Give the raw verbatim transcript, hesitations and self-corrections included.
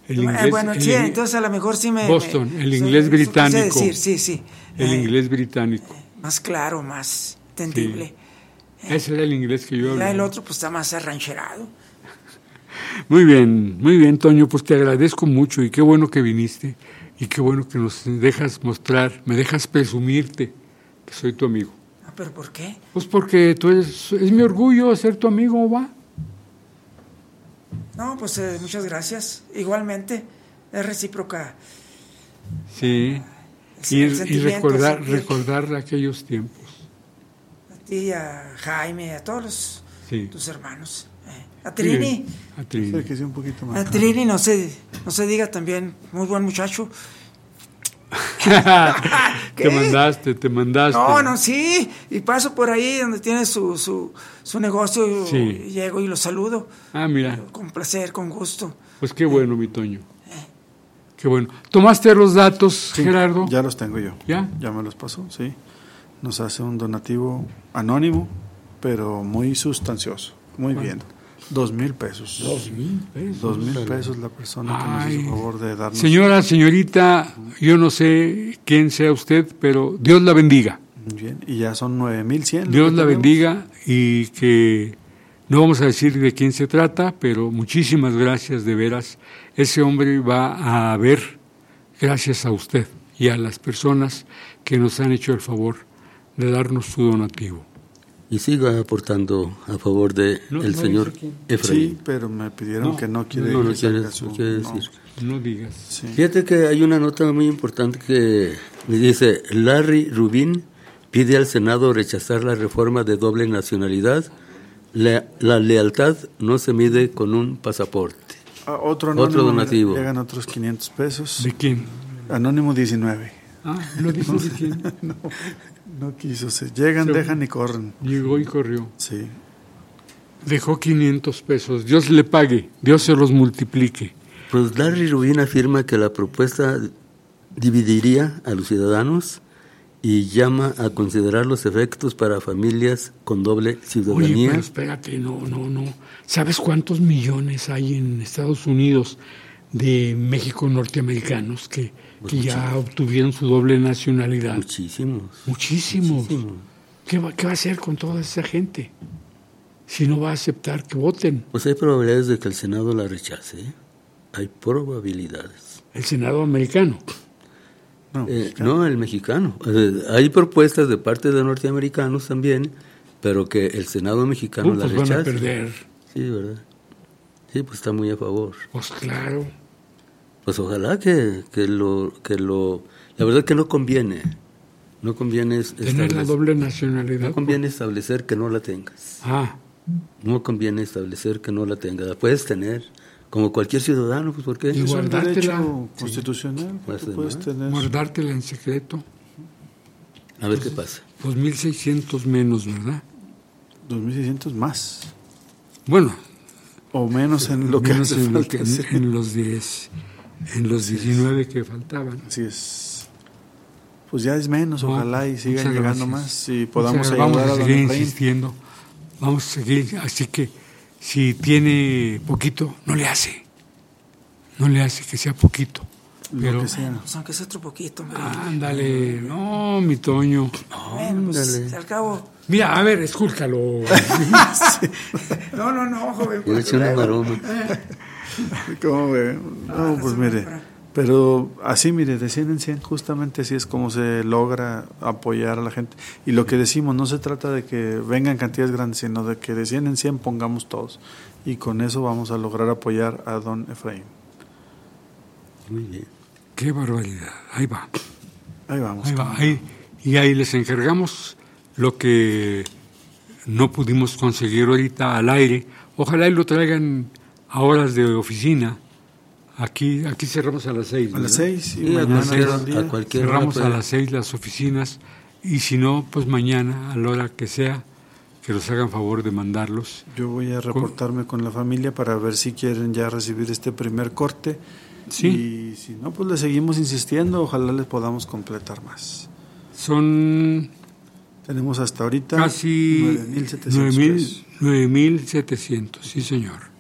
El inglés, eh, bueno, el sí, in... entonces a lo mejor sí me... Boston, me, el inglés sí, británico. Decir, sí, sí. El eh, inglés británico. Eh, más claro, más entendible. Sí. Eh, Ese era el inglés que yo hablaba. Ya el otro pues está más arrancherado. Muy bien, muy bien, Toño, pues te agradezco mucho y qué bueno que viniste y qué bueno que nos dejas mostrar, me dejas presumirte que soy tu amigo. Ah, ¿pero por qué? Pues porque tú eres, es mi orgullo ser tu amigo, ¿va? No, pues eh, muchas gracias. Igualmente, es recíproca. Sí, El, y, el y recordar, sí, recordar aquellos tiempos. A ti, a Jaime, a todos los, sí. tus hermanos. Eh, a Trini. A Trini. Sí, que sea un poquito más a Trini, no se, no se diga también, muy buen muchacho. Te mandaste, te mandaste. No, no, sí. Y paso por ahí donde tiene su, su, su negocio sí. y llego y lo saludo. Ah, mira. Con placer, con gusto. Pues qué bueno, mi Toño. Eh. Qué bueno. ¿Tomaste los datos, sí, Gerardo? Ya los tengo yo. ¿Ya? Ya me los pasó, sí. Nos hace un donativo anónimo, pero muy sustancioso. Muy ¿Cuánto? Bien. Dos mil pesos. Dos mil pesos. Dos mil pesos la persona que Ay. Nos hizo favor de darnos. Señora, señorita, yo no sé quién sea usted, pero Dios la bendiga. Muy bien, y ya son nueve mil cien. Dios la bendiga y que no vamos a decir de quién se trata, pero muchísimas gracias de veras. Ese hombre va a ver, gracias a usted y a las personas que nos han hecho el favor de darnos su donativo. Y siga aportando a favor de no, el no señor Efraín. Sí, pero me pidieron no, que no quiere, no, no que quiere, su, no quiere decir. No, no digas. Sí. Fíjate que hay una nota muy importante que me dice, Larry Rubin pide al Senado rechazar la reforma de doble nacionalidad. La, la lealtad no se mide con un pasaporte. Ah, otro, anónimo, otro donativo. Llegan otros quinientos pesos. ¿De quién? Anónimo diecinueve. Ah, ¿no dice de quién? no. No quiso, se llegan, se, dejan y corren. Llegó y corrió. Sí. Dejó quinientos pesos. Dios le pague, Dios se los multiplique. Pues Larry Rubin afirma que la propuesta dividiría a los ciudadanos y llama a considerar los efectos para familias con doble ciudadanía. Oye, pero espérate, no, no, no. ¿Sabes cuántos millones hay en Estados Unidos de México norteamericanos que... que ya obtuvieron su doble nacionalidad? Muchísimos. Muchísimos. Muchísimos. ¿Qué va, ¿Qué va a hacer con toda esa gente? Si no va a aceptar que voten. Pues hay probabilidades de que el Senado la rechace. ¿eh? Hay probabilidades. ¿El Senado americano? No, eh, no el mexicano. Eh, hay propuestas de parte de norteamericanos también, pero que el Senado mexicano uh, pues la rechace. Van a perder. Sí, ¿verdad? Sí, pues está muy a favor. Pues claro. Pues ojalá que, que lo que lo la verdad que no conviene no conviene tener la doble nacionalidad. No conviene establecer que no la tengas. Ah. No conviene establecer que no la tengas. La puedes tener como cualquier ciudadano, pues ¿por qué? Y guardártela constitucional. Sí. Puedes tener. Guardártela en secreto. A ver pues, qué pasa. dos mil seiscientos menos, ¿verdad? dos mil seiscientos más. Bueno, o menos en lo que menos hace en, falta, lo que, sí. en, en los diez. En los diecinueve que faltaban. Así es. Pues ya es menos, no, ojalá y sigan llegando más y podamos ayudar vamos a seguir a insistiendo. Vamos a seguir, así que si tiene poquito, no le hace. No le hace que sea poquito. Pero, que sea. Pues aunque sea otro poquito. Hombre. Ándale, no, mi Toño. Bueno, pues, al cabo. Mira, a ver, escúlcalo. sí. No, no, no, joven. Yo he hecho una maroma. ¿Cómo ve? No, pues mire, pero así, mire, de cien en cien, justamente así es como se logra apoyar a la gente. Y lo que decimos, no se trata de que vengan cantidades grandes, sino de que de cien en cien pongamos todos. Y con eso vamos a lograr apoyar a don Efraín. Muy bien. Qué barbaridad. Ahí va. Ahí vamos. Ahí va. Ahí, y ahí les encargamos lo que no pudimos conseguir ahorita al aire. Ojalá y lo traigan a horas de oficina. Aquí aquí cerramos a las seis. A las seis. Y sí, mañana a, seis, a cualquier cerramos hora, a las seis las oficinas. Y si no, pues mañana, a la hora que sea, que nos hagan favor de mandarlos. Yo voy a reportarme con, con la familia para ver si quieren ya recibir este primer corte. Sí. Y si no, pues le seguimos insistiendo. Ojalá les podamos completar más. Son... Tenemos hasta ahorita casi nueve mil setecientos. nueve mil setecientos, sí señor.